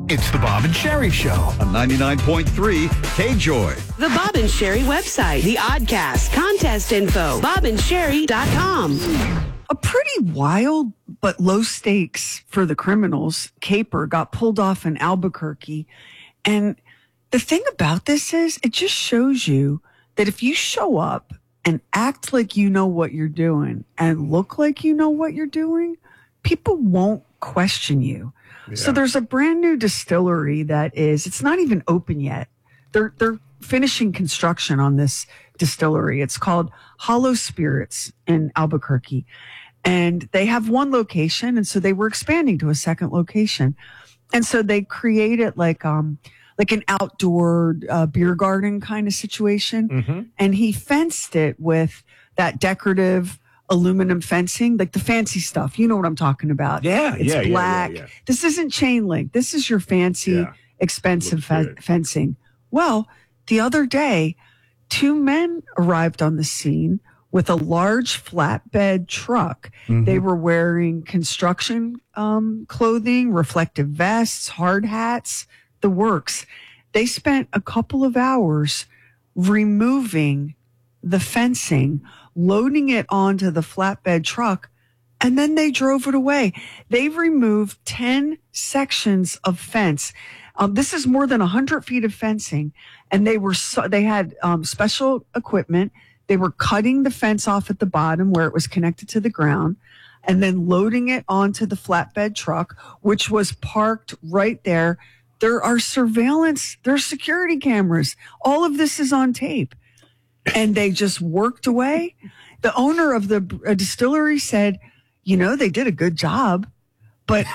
It's the Bob and Sherry Show on 99.3 KJOY. The Bob and Sherry website, the Oddcast, contest info, bobandSherry.com. A pretty wild but low stakes for the criminals caper got pulled off in Albuquerque. And the thing about this is it just shows you that if you show up and act like you know what you're doing and look like you know what you're doing, people won't question you. Yeah. So there's a brand new distillery it's not even open yet. They're finishing construction on this distillery. It's called Hollow Spirits in Albuquerque. And they have one location, and so they were expanding to a second location. And so they created like an outdoor beer garden kind of situation. Mm-hmm. And he fenced it with that decorative aluminum fencing, like the fancy stuff. You know what I'm talking about. Yeah, it's black. Yeah. This isn't chain link. This is your fancy, expensive fencing. Well, the other day, 2 men arrived on the scene with a large flatbed truck. Mm-hmm. They were wearing construction clothing, reflective vests, hard hats, the works. They spent a couple of hours removing the fencing, loading it onto the flatbed truck, and then they drove it away. They removed 10 sections of fence. This is more than 100 feet of fencing, and they had special equipment. They were cutting the fence off at the bottom where it was connected to the ground, and then loading it onto the flatbed truck, which was parked right there. There are surveillance, there's security cameras. All of this is on tape. And they just worked away. The owner of the distillery said, they did a good job, but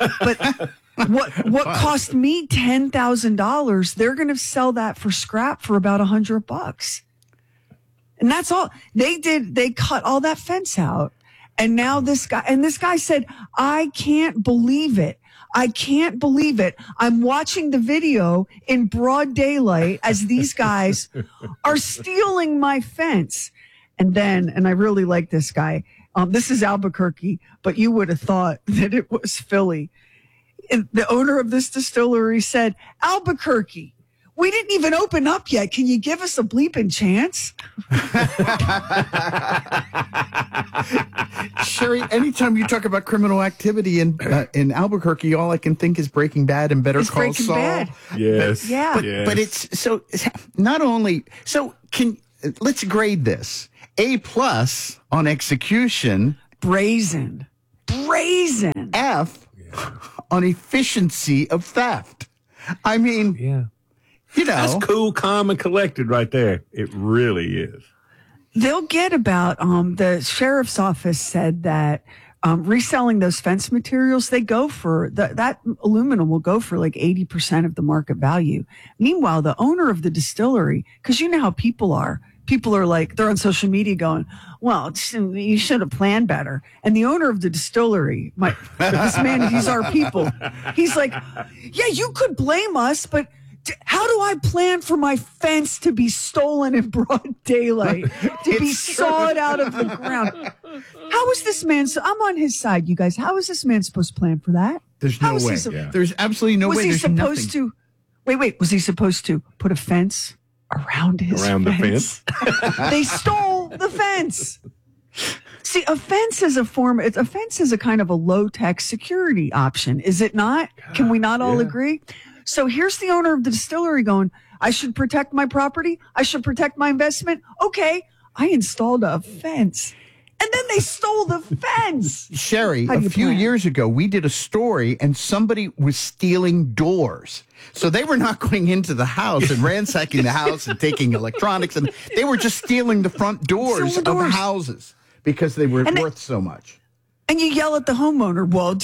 what cost me $10,000, they're going to sell that for scrap for about $100. And that's all they did. They cut all that fence out. And now this guy said, I can't believe it. I can't believe it. I'm watching the video in broad daylight as these guys are stealing my fence. And I really like this guy. This is Albuquerque, but you would have thought that it was Philly. And the owner of this distillery said, Albuquerque, we didn't even open up yet. Can you give us a bleeping chance? Sherry, anytime you talk about criminal activity in Albuquerque, all I can think is Breaking Bad and Better Call Saul. Bad. Yes. But it's so not only so let's grade this. A+ on execution. Brazen. F on efficiency of theft. I mean, that's cool, calm, and collected right there. It really is. They'll get about, the sheriff's office said that reselling those fence materials, they go for, that aluminum will go for like 80% of the market value. Meanwhile, the owner of the distillery, because you know how people are like, they're on social media going, well, you should have planned better. And the owner of the distillery, this man, these are people. He's like, yeah, you could blame us, but how do I plan for my fence to be stolen in broad daylight, to be sawed out of the ground? How is this man? I'm on his side, you guys. How is this man supposed to plan for that? There's no way. There's absolutely no way. Was he supposed to? Wait. Was he supposed to put a fence around the fence? They stole the fence. See, a fence is a kind of a low-tech security option, is it not? Can we not all agree? So here's the owner of the distillery going, I should protect my property. I should protect my investment. Okay, I installed a fence. And then they stole the fence. Sherry, a few years ago, we did a story and somebody was stealing doors. So they were not going into the house and ransacking the house and taking electronics. And they were just stealing the front doors of houses because they were worth so much. And you yell at the homeowner, well,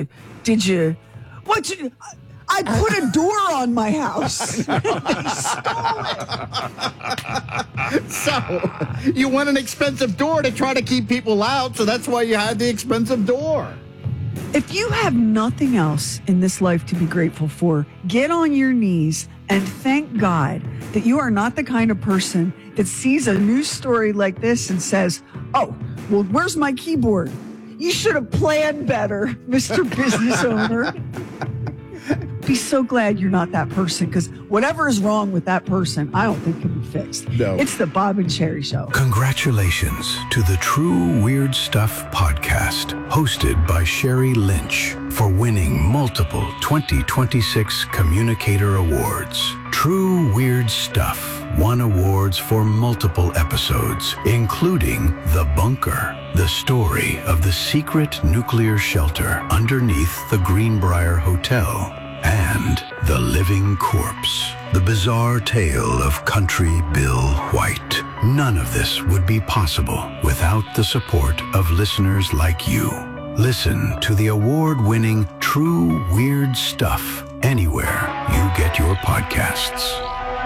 I put a door on my house. They stole it. So you want an expensive door to try to keep people out, so that's why you had the expensive door. If you have nothing else in this life to be grateful for, get on your knees and thank God that you are not the kind of person that sees a news story like this and says, oh, well, where's my keyboard? You should have planned better, Mr. Business Owner. be so glad you're not that person, because whatever is wrong with that person, I don't think can be fixed. No. It's the Bob and Sherry Show. Congratulations to the True Weird Stuff podcast, hosted by Sherry Lynch, for winning multiple 2026 Communicator Awards. True Weird Stuff won awards for multiple episodes, including The Bunker, the story of the secret nuclear shelter underneath the Greenbrier Hotel, and The Living Corpse, the bizarre tale of Country Bill White. None of this would be possible without the support of listeners like you. Listen to the award-winning True Weird Stuff anywhere you get your podcasts.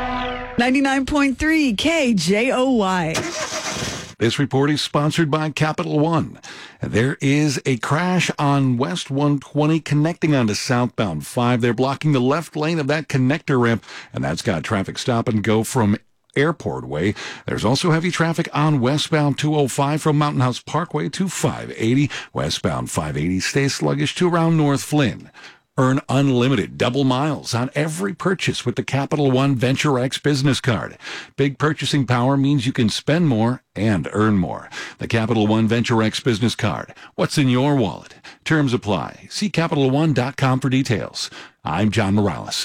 99.3 KJOY. This report is sponsored by Capital One. There is a crash on West 120 connecting onto southbound 5. They're blocking the left lane of that connector ramp, and that's got traffic stop and go from Airport Way. There's also heavy traffic on westbound 205 from Mountain House Parkway to 580. Westbound 580 stays sluggish to around North Flynn. Earn unlimited double miles on every purchase with the Capital One Venture X business card. Big purchasing power means you can spend more and earn more. The Capital One Venture X business card. What's in your wallet? Terms apply. See CapitalOne.com for details. I'm John Morales,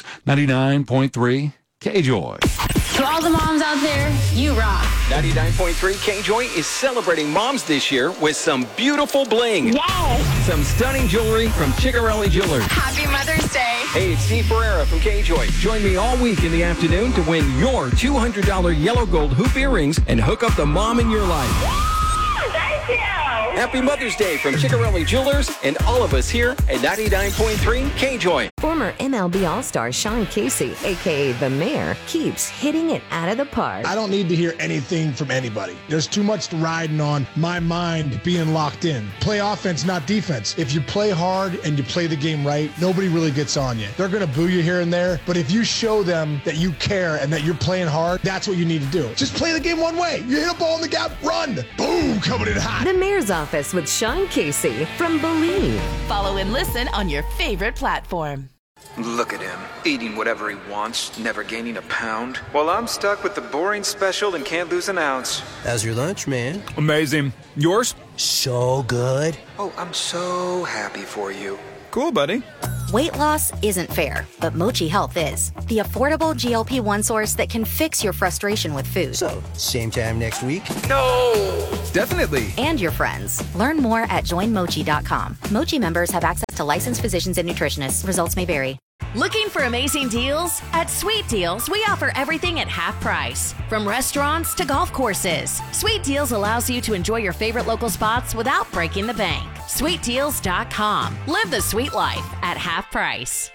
99.3 KJOY. To all the moms out there, you rock. 99.3 KJOY is celebrating moms this year with some beautiful bling. Yes! Some stunning jewelry from Chicarelli Jewelers. Happy Mother's Day. Hey, it's Steve Ferreira from KJOY. Join me all week in the afternoon to win your $200 yellow gold hoop earrings and hook up the mom in your life. Thank you. Happy Mother's Day from Chicarelli Jewelers and all of us here at 99.3 KJOY. Former MLB All-Star Sean Casey, a.k.a. The Mayor, keeps hitting it out of the park. I don't need to hear anything from anybody. There's too much riding on my mind being locked in. Play offense, not defense. If you play hard and you play the game right, nobody really gets on you. They're going to boo you here and there, but if you show them that you care and that you're playing hard, that's what you need to do. Just play the game one way. You hit a ball in the gap, run. Boom, coming in hot. The Mayor's Office with Sean Casey from Believe. Follow and listen on your favorite platform. Look at him, eating whatever he wants, never gaining a pound. While I'm stuck with the boring special and can't lose an ounce. How's your lunch, man? Amazing. Yours? So good. Oh, I'm so happy for you. Cool, buddy. Weight loss isn't fair, but Mochi Health is. The affordable GLP-1 source that can fix your frustration with food. So, same time next week? No! Definitely. And your friends. Learn more at joinmochi.com. Mochi members have access to licensed physicians and nutritionists. Results may vary. Looking for amazing deals? At Sweet Deals, we offer everything at half price. From restaurants to golf courses. Sweet Deals allows you to enjoy your favorite local spots without breaking the bank. SweetDeals.com. Live the sweet life at half price.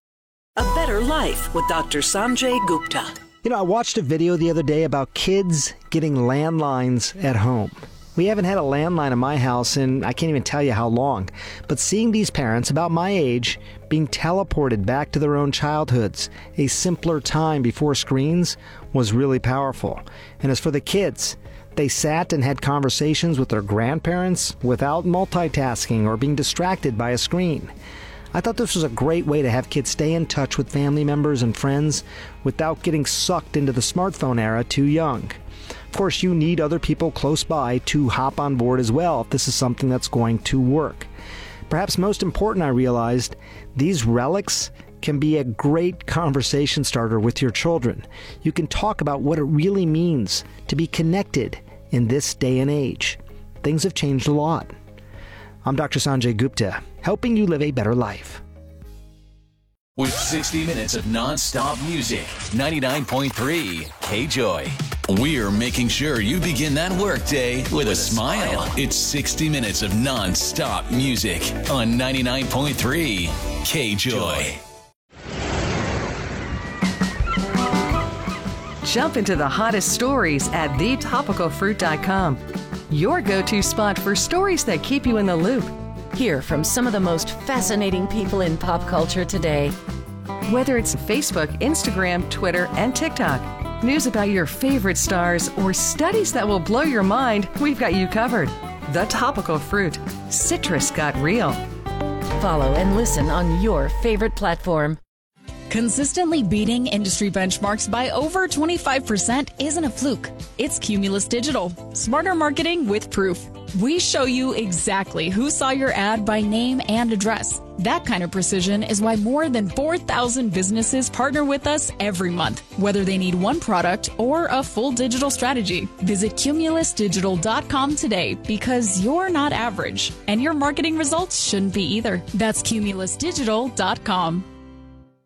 A Better Life with Dr. Sanjay Gupta. You know, I watched a video the other day about kids getting landlines at home. We haven't had a landline in my house in I can't even tell you how long. But seeing these parents about my age being teleported back to their own childhoods, a simpler time before screens, was really powerful. And as for the kids, they sat and had conversations with their grandparents without multitasking or being distracted by a screen. I thought this was a great way to have kids stay in touch with family members and friends without getting sucked into the smartphone era too young. Of course, you need other people close by to hop on board as well if this is something that's going to work. Perhaps most important, I realized, these relics can be a great conversation starter with your children. You can talk about what it really means to be connected in this day and age. Things have changed a lot. I'm Dr. Sanjay Gupta, helping you live a better life. With 60 minutes of non-stop music, 99.3 KJOY. We're making sure you begin that workday with a smile. It's 60 minutes of non-stop music on 99.3 KJOY. Jump into the hottest stories at thetopicalfruit.com. Your go-to spot for stories that keep you in the loop. Hear from some of the most fascinating people in pop culture today. Whether it's Facebook, Instagram, Twitter, and TikTok, news about your favorite stars, or studies that will blow your mind, we've got you covered. The Topical Fruit. Citrus got real. Follow and listen on your favorite platform. Consistently beating industry benchmarks by over 25% isn't a fluke. It's Cumulus Digital. Smarter marketing with proof. We show you exactly who saw your ad by name and address. That kind of precision is why more than 4,000 businesses partner with us every month, whether they need one product or a full digital strategy. Visit cumulusdigital.com today because you're not average, and your marketing results shouldn't be either. That's cumulusdigital.com.